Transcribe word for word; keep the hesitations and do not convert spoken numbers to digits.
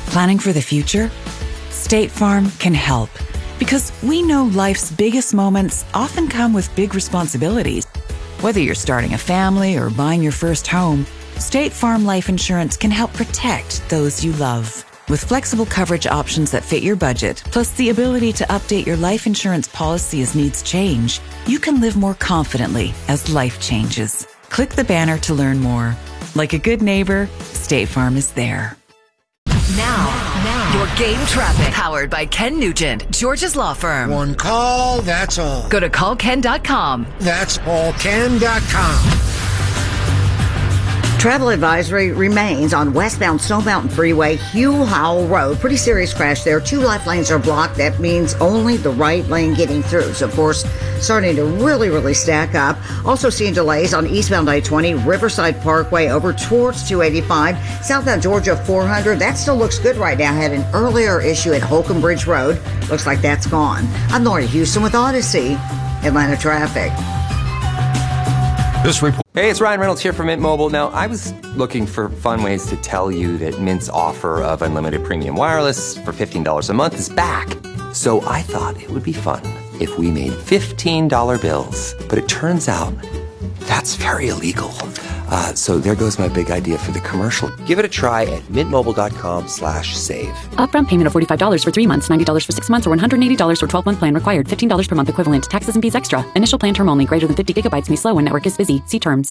Planning for the future? State Farm can help, because we know life's biggest moments often come with big responsibilities. Whether you're starting a family or buying your first home, State Farm Life Insurance can help protect those you love. With flexible coverage options that fit your budget, plus the ability to update your life insurance policy as needs change, you can live more confidently as life changes. Click the banner to learn more. Like a good neighbor, State Farm is there. Now, now, your game traffic. Powered by Ken Nugent, George's Law Firm. One call, that's all. Go to call ken dot com. That's all ken dot com. Travel advisory remains on westbound Snow Mountain Freeway, Hugh Howell Road. Pretty serious crash there. Two life lanes are blocked. That means only the right lane getting through. So, of course, starting to really, really stack up. Also seeing delays on eastbound I twenty, Riverside Parkway over towards two eighty-five. Southbound Georgia four hundred. That still looks good right now. Had an earlier issue at Holcomb Bridge Road. Looks like that's gone. I'm Lori Houston with Odyssey, Atlanta Traffic. This report. Hey, it's Ryan Reynolds here from Mint Mobile. Now, I was looking for fun ways to tell you that Mint's offer of unlimited premium wireless for fifteen dollars a month is back. So I thought it would be fun if we made fifteen dollar bills. But it turns out that's very illegal. Uh, so there goes my big idea for the commercial. Give it a try at mintmobile.com slash save. Upfront payment of forty-five dollars for three months, ninety dollars for six months, or one hundred eighty dollars for twelve-month plan required. fifteen dollars per month equivalent. Taxes and fees extra. Initial plan term only. Greater than fifty gigabytes may slow when network is busy. See terms.